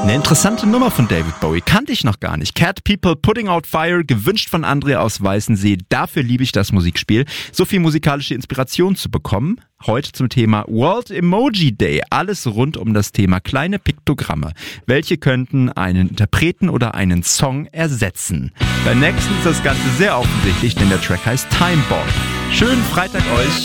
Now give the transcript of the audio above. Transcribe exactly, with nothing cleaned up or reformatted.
Eine interessante Nummer von David Bowie, kannte ich noch gar nicht. Cat People, Putting Out Fire, gewünscht von Andrea aus Weißensee. Dafür liebe ich das Musikspiel. So viel musikalische Inspiration zu bekommen. Heute zum Thema World Emoji Day. Alles rund um das Thema kleine Piktogramme. Welche könnten einen Interpreten oder einen Song ersetzen? Beim nächsten ist das Ganze sehr offensichtlich, denn der Track heißt Time Bomb. Schönen Freitag euch.